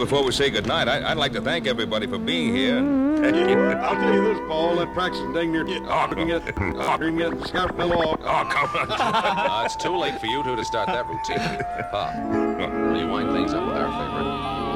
before we say goodnight, I'd like to thank everybody for being here. I'll tell you this, Paul, that practice dang near bring the scalp fell off. Oh, come on. It's too late for you two to start that routine. Pa, will you wind things up with our favorite?